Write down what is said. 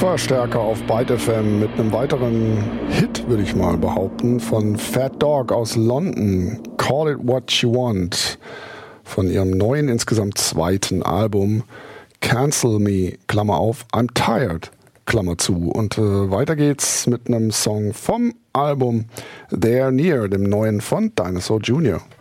Verstärker auf Byte FM mit einem weiteren Hit, würde ich mal behaupten, von Fat Dog aus London, Call It What You Want, von ihrem neuen, insgesamt zweiten Album Cancel Me, Klammer auf, I'm Tired, Klammer zu. Und weiter geht's mit einem Song vom Album They're Near, dem neuen von Dinosaur Jr.